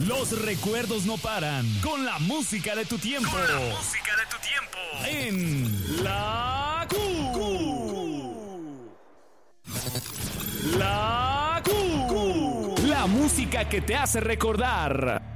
Los recuerdos no paran. Con la música de tu tiempo. En La La música que te hace recordar.